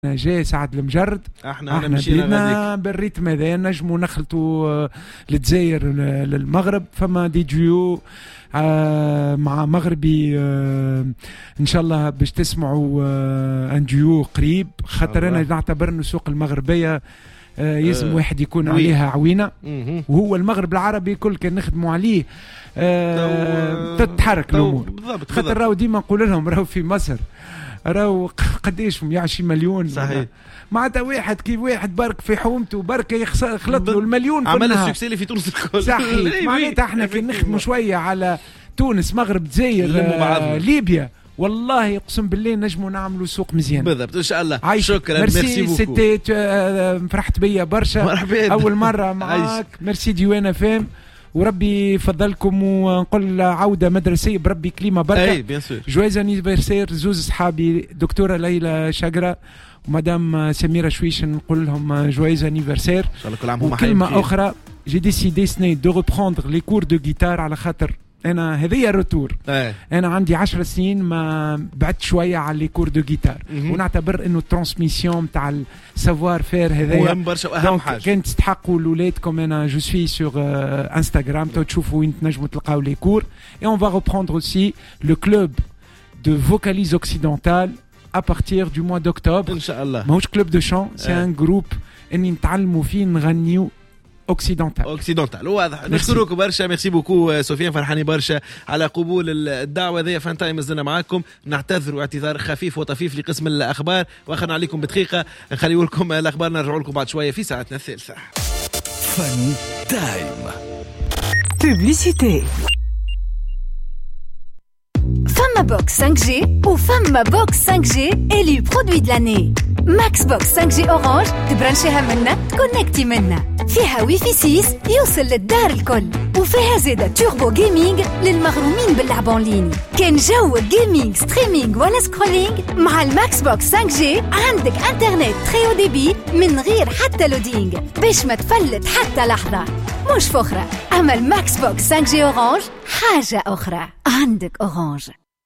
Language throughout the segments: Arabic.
جاي سعد المجرد. احنا مشينا بالريتم هذا نجموا نخلطوا للجزائر للمغرب. فما دي جيو مع مغربي ان شاء الله باش تسمعوا ان ديو قريب، خاطر انا نعتبر انه السوق المغربيه يلزم واحد يكون عليها عوينه، وهو المغرب العربي كل كان نخدموا عليه تتحرك الامور. خاطر راهو ديما نقول لهم راهو في مصر راهو قديش 120 مليون صحيح، معناتها واحد كي واحد برك في حومته برك يخلط له المليون عمل السكسي اللي في تونس الكل. صحيح. معناتها احنا كي نخدموا شويه على تونس مغرب جزائر ليبيا والله اقسم بالله نجموا نعملوا سوق مزيان بالضبط ان شاء الله. شكرا، ميرسي بوكو. فرحت بيا برشا اول مره معاك. ميرسي ديوان فام، وربي يفضلكم، ونقول عوده مدرسيه بربي كليمه بركه. جويز انيفرسير زوز صحابي دكتوره ليلى شقره ومدام سميره شويش، نقول لهم جويز انيفرسير ان شاء الله كل عام وهم حيين. كلمه اخرى، جي ديسيدي سني دو ريبروندر لي كور دو جيتار، على خاطر انا هذه الروتور. انا عندي 10 سنين ما بعدت شويه على لي كور دو جيتار، ونعتبر انه الترانسميسيون تاع السافوار فير هذايا مهم برشا واهم حاجه. كان تستحقوا لاولادكم. انا جو سوي سور انستغرام، تشوفوا وين تنجموا تلقاو لي كور. اي اون فا ريبروندر اوسي لو كلوب دو فوكاليز اوكسيدونتال à partir du mois d'octobre ان شاء الله. ماهوش كلوب دو شان، سي ان جروب اني نتعلموا فيه نغنيو اوكسيدونتال. واضح. نشكركم برشا. ميرسي بوكو سفيان، فرحاني برشا على قبول الدعوه ذي. فان تايم مازلنا معاكم، نعتذر اعتذار خفيف وطفيف لقسم الاخبار، واخذنا عليكم بدقيقه. نخليو لكم الاخبار، نرجعوا لكم بعد شويه في ساعتنا الثالثه. فان تايم بوبليسيتي. فما بوكس 5G وفما بوكس 5G إلي برودوي د لاني. ماكس بوكس 5G أورانج، تبرنشيها منا تكونكتي منا. فيها ويفي 6 يوصل للدار الكل، وفيها زيادة توربو جيمنج للمغرومين باللعب اونلاين. كان جو جيمنج ستريمينج ولا سكرولينج، مع الماكس بوكس 5G عندك انترنت تريو ديبي من غير حتى لودينج، باش ما تفلت حتى لحظة. مش فخرة، أما الماكس بوكس 5G أورانج حاجة أخرى. عندك أورانج.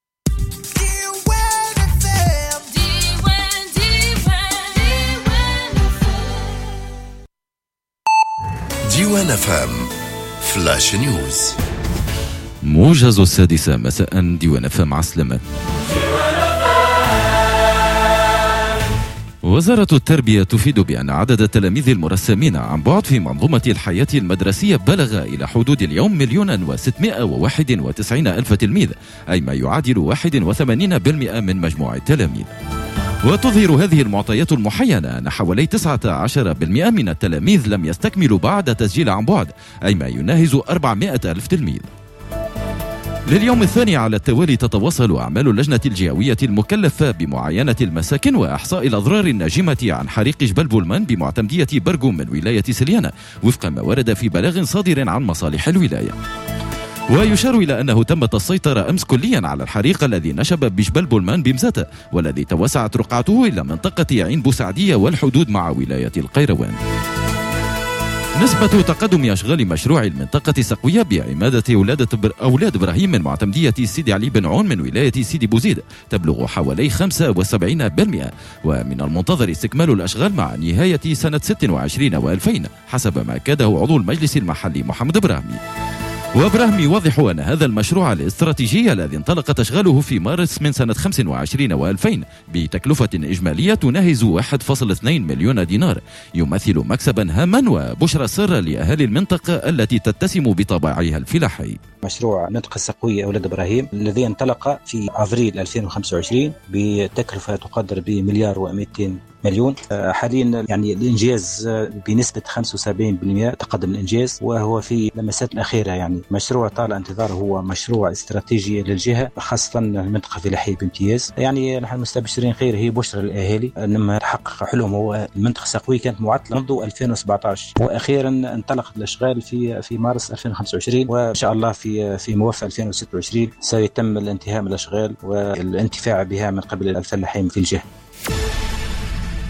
ديوان فام فلاش نيوز. موجز 6 مساء. ديوان فام عسلمة. وزارة التربية تفيد بأن عدد التلاميذ المرسمين عن بعد في منظومة الحياة المدرسية بلغ إلى حدود اليوم 1,691,000 تلميذ، أي ما يعادل 81% من مجموع التلاميذ. وتظهر هذه المعطيات المحينة أن حوالي 19% من التلاميذ لم يستكملوا بعد تسجيل عن بعد، أي ما يناهز 400,000 تلميذ. لليوم الثاني على التوالي تتواصل أعمال اللجنة الجهوية المكلفة بمعاينة المساكن وإحصاء الأضرار الناجمة عن حريق جبل بولمان بمعتمدية برغوم من ولاية سليانة، وفق ما ورد في بلاغ صادر عن مصالح الولاية. ويشار إلى أنه تمت السيطرة أمس كليا على الحريق الذي نشب بجبل بولمان بمزاتة، والذي توسعت رقعته إلى منطقة عين بوسعدية والحدود مع ولاية القيروان. نسبة تقدم أشغال مشروع المنطقة السقوية بعمادة أولاد إبراهيم من معتمدية سيدي علي بن عون من ولاية سيدي بوزيد تبلغ حوالي 75%، ومن المنتظر استكمال الأشغال مع نهاية سنة 26 و2000 حسب ما أكده عضو المجلس المحلي محمد إبراهيمي. وإبراهيم يوضح أن هذا المشروع الاستراتيجي الذي انطلقت أشغاله في مارس من سنة 25 و2000 بتكلفة إجمالية تناهز 1.2 مليون دينار يمثل مكسبا هاما وبشرى سارة لأهالي المنطقة التي تتسم بطباعها الفلاحي. مشروع منطقة السقوية أولاد إبراهيم الذي انطلق في أفريل 2025 بتكلفة تقدر ب1,200 مليون. حاليا يعني الإنجاز بنسبة 75% تقدم الإنجاز، وهو في لمسات الأخيرة. يعني مشروع طال انتظاره، هو مشروع استراتيجي للجهة، خاصة المنطقة الفلاحية بامتياز. يعني نحن مستبشرين خير، هي بشرى للأهالي لما تحقق حلم. هو المنطقة السقوية كانت معطلة منذ 2017، وأخيرا انطلقت الأشغال في مارس 2025، وإن شاء الله في موافق 2026 سيتم الانتهاء من الأشغال والانتفاع بها من قبل الفلاحين في الجهة.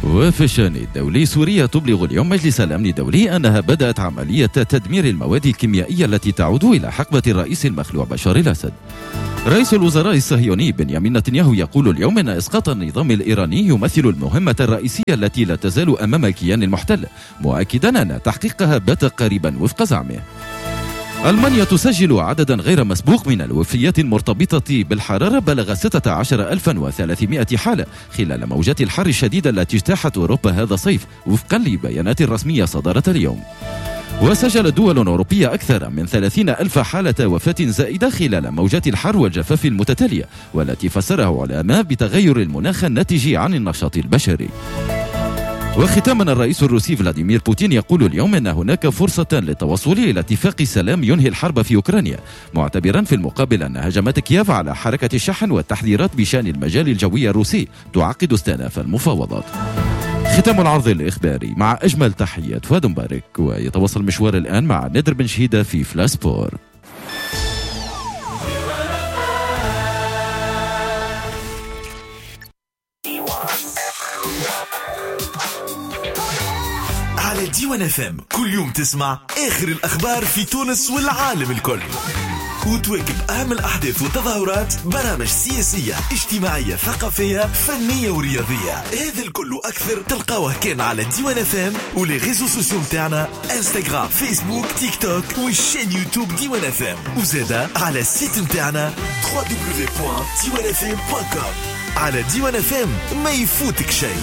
وفي الشأن الدولي، سوريا تبلغ اليوم مجلس الأمن الدولي أنها بدأت عملية تدمير المواد الكيميائية التي تعود إلى حقبة الرئيس المخلوع بشار الأسد. رئيس الوزراء الصهيوني بنيامين نتنياهو يقول اليوم أن إسقاط النظام الإيراني يمثل المهمة الرئيسية التي لا تزال أمام الكيان المحتل، مؤكدا أن تحقيقها بات قريبا وفق زعمه. ألمانيا تسجل عددا غير مسبوق من الوفيات المرتبطة بالحرارة بلغ 16,300 حالة خلال موجات الحر الشديدة التي اجتاحت أوروبا هذا الصيف وفقا لبيانات رسمية صدرت اليوم. وسجلت دول أوروبية أكثر من 30,000 حالة وفاة زائدة خلال موجات الحر والجفاف المتتالية، والتي فسرها علماء بتغير المناخ الناتج عن النشاط البشري. وختاما، الرئيس الروسي فلاديمير بوتين يقول اليوم أن هناك فرصة للتوصل إلى اتفاق سلام ينهي الحرب في أوكرانيا، معتبرا في المقابل أن هجمات كييف على حركة الشحن والتحذيرات بشأن المجال الجوي الروسي تعقد استئناف المفاوضات. ختام العرض الإخباري مع أجمل تحيات فؤاد مبارك، ويتواصل مشوار الآن مع نادر بن شهيدة في فلاش سبور. على ديوان اف ام كل يوم تسمع آخر الأخبار في تونس والعالم الكل، وتواكب أهم الأحداث والتظاهرات، برامج سياسية اجتماعية ثقافية فنية ورياضية. هذا الكل أكثر تلقاوه كان على ديوان اف ام ولي ريزو سوسيو متاعنا، انستغرام، فيسبوك، تيك توك والشين يوتيوب ديوان اف ام، وزادا على السيت متاعنا www.diwanfm.com. على ديوان اف ام ما يفوتك شيء.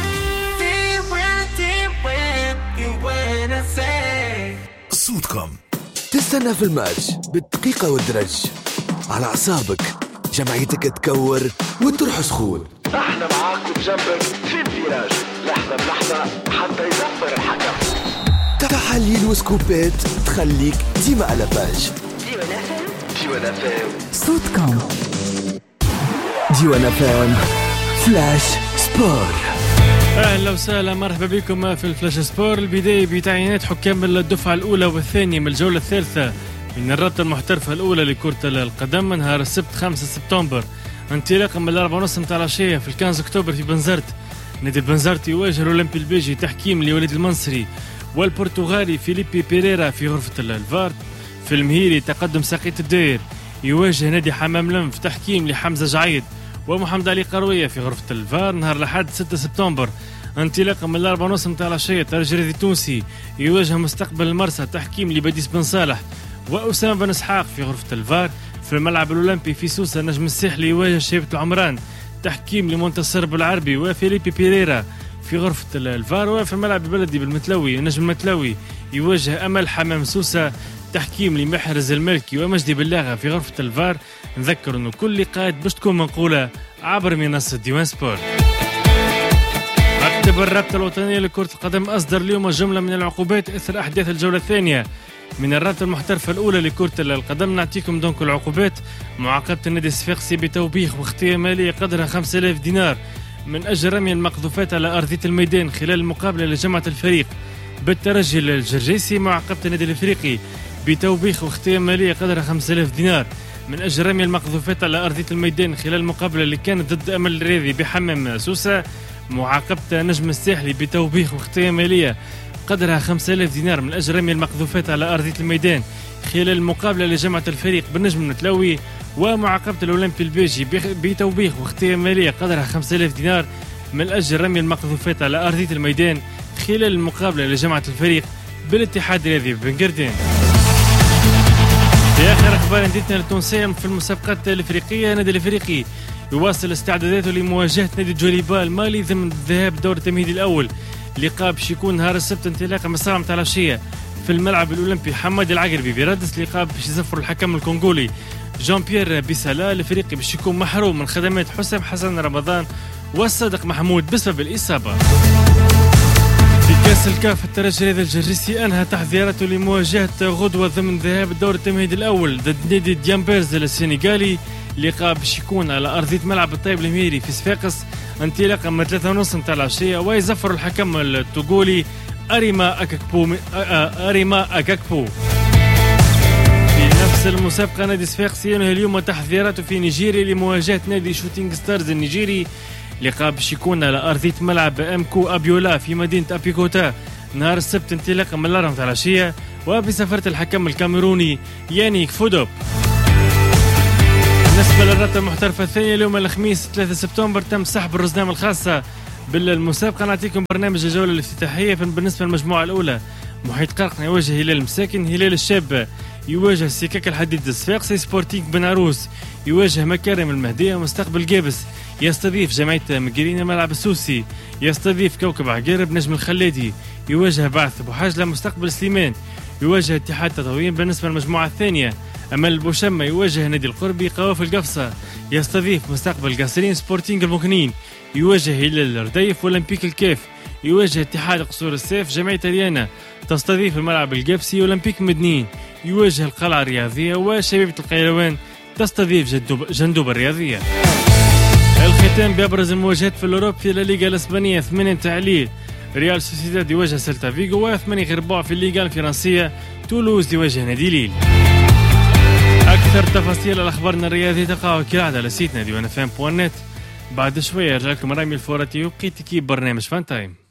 صوتكم تستنى في الماتش بالدقيقة والدرج، على أعصابك، جمعيتك تكور وتروح سخون. احنا معاك وبجنبك في الفيراج، لحظة بلحظة حتى يزفر الحكم. تحليل وسكوبات تخليك ديما على باج. ديوان اف صوتكم. ديوان اف فلاش سبور. اهلا وسهلا، مرحبا بكم في الفلاش سبور. البدايه بتعيينات حكام الدفعه الاولى والثانيه من الجوله الثالثه من الرابطه المحترفه الاولى لكره القدم نهار السبت 5 سبتمبر انطلاقا من 4:30 متاع العشيه في 15 اكتوبر في بنزرت. نادي بنزرت يواجه الاولمبي البيجي تحكيم لوليد المنصري والبرتغالي فيليبي بيريرا في غرفه الفار. في المهيري تقدم ساقية الدير يواجه نادي حمام لنف تحكيم لحمزه جعيد ومحمد علي قرويه في غرفة الفار. نهار الأحد 6 سبتمبر انطلاقا من 4:30 متاع العشية الترجي التونسي يواجه مستقبل المرسى تحكيم لبديس بن صالح وأسامة بن إسحاق في غرفة الفار. في الملعب الأولمبي في سوسة نجم الساحلي يواجه شيبة العمران تحكيم لمنتصر بالعربي وفيليبي بيريرا في غرفة الفار. وفي الملعب البلدي بالمتلوي نجم المتلوي يواجه أمل حمام سوسة تحكيم لمحرز الملكي ومجدي باللاغة في غرفة الفار. نذكر أنه كل لقاءات باش تكون منقولة عبر منصة ديوان سبور. مكتب الرابطة الوطنية لكرة القدم أصدر اليوم جملة من العقوبات إثر أحداث الجولة الثانية من الرابطة المحترفة الأولى لكرة القدم. نعطيكم دونك العقوبات: معاقبة النادي الصفاقسي بتوبيخ واختيار مالية قدرها 5000 دينار من أجل رمي المقذوفات على أرضية الميدان خلال المقابلة لجمعة الفريق بالترجي الجرجيسي. معاقبة النادي الإفريقي بتوبيخ واختيار مالية قدرها 5000 دينار من أجل رمي المقذوفات على أرضية الميدان خلال المقابلة اللي كانت ضد أمل الرياضي بحمام سوسة. معاقبة نجم الساحلي بتوبيخ واختيار مالية قدرها 5000 دينار من أجل رمي المقذوفات على أرضية الميدان خلال المقابلة لجمعة الفريق بالنجم المتلوي. ومعاقبة الأولمبي البيجي بتوبيخ واختيار مالية قدرها 5000 دينار من أجل رمي المقذوفات على أرضية الميدان خلال المقابلة لجمعة الفريق بالاتحاد الرياضي بنقردين. في آخر أخبار أنديتنا التونسية في المسابقات الإفريقية، النادي الإفريقي يواصل استعداداته لمواجهة نادي جوليبا المالي ضمن الذهاب دور التمهيدي الأول. لقاء باش يكون نهار السبت انطلاقا من الساعة متاع العشية في الملعب الأولمبي حماد العقربي برادس. لقاء باش يزفر الحكم الكونغولي جان بيير بيسالا. الإفريقي باش يكون محروم من خدمات حسام حسن رمضان والصادق محمود بسبب الإصابة. في كاس الكاف الترجي الجرجيسي أنهى تحضيراته لمواجهة غدوة ضمن ذهاب الدور التمهيدي الأول ضد نادي ديامبيرز السنغالي. لقاء باش يكون على أرضية ملعب الطيب المهيري في صفاقس انطلاقا من 3:30 متاع العشية. ويزفر الحكم التوغولي أريما أكاكبو. في نفس المسابقة نادي صفاقس ينهي اليوم تحضيراته في نيجيريا لمواجهة نادي شوتينغ ستارز النيجيري. لقاء باش يكون على أرضية ملعب أمكو أبيولا في مدينة أبيكوتا نهار السبت انطلاقا من الأربعة العشية، وبسفرة الحكم الكاميروني يانيك فودوب. بالنسبة للرابطة المحترفة الثانية اليوم الخميس 3 سبتمبر تم سحب الرزنامة الخاصة بالمسابقة. نعطيكم برنامج الجولة الافتتاحية. بالنسبة للمجموعة الأولى محيط قرقنة يواجه هلال مساكن، هلال الشاب يواجه سكك الحديد الصفاقسي، سبورتينغ بن عروس يواجه مكارم المهدية، مستقبل جابس يستضيف جمعية مقرينة ملعب السوسي، يستضيف كوكب عقارب، نجم الخلاتي يواجه بعث بوحاجلة، مستقبل سليمان يواجه اتحاد تطوين. بالنسبة للمجموعة الثانية أمل البوشمة يواجه نادي القربي، قوافل القفصة يستضيف مستقبل قاسرين، سبورتينغ المكنين يواجه هلال الرديف، أولمبيك الكيف يواجه اتحاد قصور السيف، جمعية ريانا تستضيف الملعب القبسي، أولمبيك مدنين يواجه القلعة الرياضية، وشبيبة القيروان تستضيف جندوب الرياضية. الختام بأبرز المواجهات في الأوروب في الليغا الإسبانية. 8 تعليل ريال سوسيداد يواجه سيلتا فيغو، و8 غرباء في الليغا الفرنسية تولوز يواجه نادي ليل. أكثر تفاصيل الأخبارنا الرياضية تلقاوها كالعادة على سيتنا ديوان FM.net. بعد شوية يرجع لكم رامي الفوراتي وقيت كيب برنامج فان تايم.